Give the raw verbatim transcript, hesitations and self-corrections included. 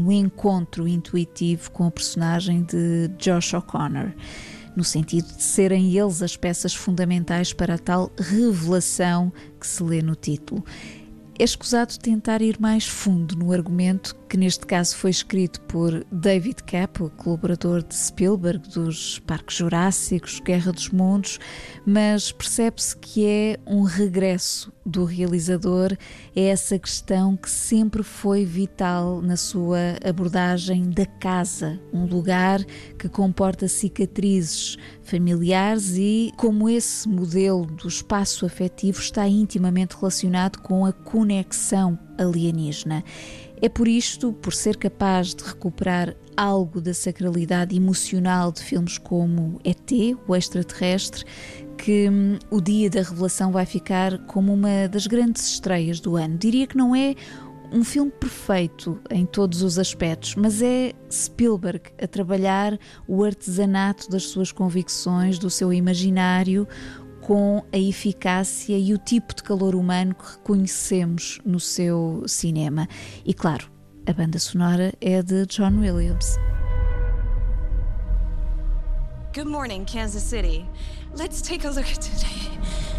um encontro intuitivo com a personagem de Josh O'Connor, no sentido de serem eles as peças fundamentais para a tal revelação que se lê no título. É escusado tentar ir mais fundo no argumento, que neste caso foi escrito por David Koepp, colaborador de Spielberg dos Parques Jurássicos, Guerra dos Mundos, mas percebe-se que é um regresso do realizador a essa questão que sempre foi vital na sua abordagem da casa, um lugar que comporta cicatrizes familiares e como esse modelo do espaço afetivo está intimamente relacionado com a conexão alienígena. É por isto, por ser capaz de recuperar algo da sacralidade emocional de filmes como E T, o extraterrestre, que hum, o dia da revelação vai ficar como uma das grandes estreias do ano. Diria que não é um filme perfeito em todos os aspectos, mas é Spielberg a trabalhar o artesanato das suas convicções, do seu imaginário, com a eficácia e o tipo de calor humano que reconhecemos no seu cinema. E claro, a banda sonora é de John Williams. Good morning, Kansas City. Let's take a look at today.